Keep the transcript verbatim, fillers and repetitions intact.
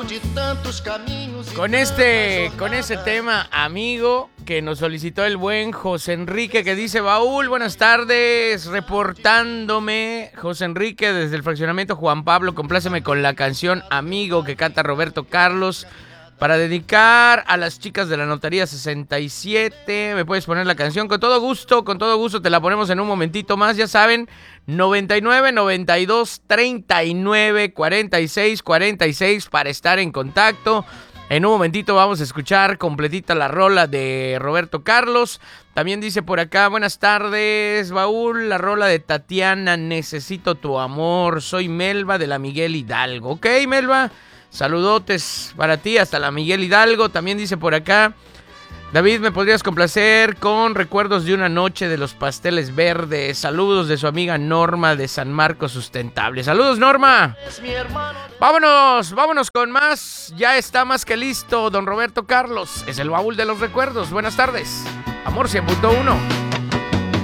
Con este, con ese tema, amigo, que nos solicitó el buen José Enrique, que dice: Baúl, buenas tardes, reportándome, José Enrique, desde el fraccionamiento Juan Pablo, compláceme con la canción Amigo que canta Roberto Carlos, para dedicar a las chicas de la Notaría sesenta y siete. ¿Me puedes poner la canción? Con todo gusto, con todo gusto, te la ponemos en un momentito más. Ya saben, noventa y nueve, noventa y dos, treinta y nueve, cuarenta y seis, cuarenta y seis para estar en contacto. En un momentito vamos a escuchar completita la rola de Roberto Carlos. También dice por acá: buenas tardes, Baúl, la rola de Tatiana, Necesito tu amor. Soy Melba de la Miguel Hidalgo. Ok, Melba, saludotes para ti hasta la Miguel Hidalgo. También dice por acá: David, ¿me podrías complacer con Recuerdos de una noche de los Pasteles Verdes? Saludos de su amiga Norma de San Marcos Sustentable. Saludos, Norma. Vámonos, vámonos con más. Ya está más que listo don Roberto Carlos. Es el Baúl de los Recuerdos. Buenas tardes. Amor cien punto uno.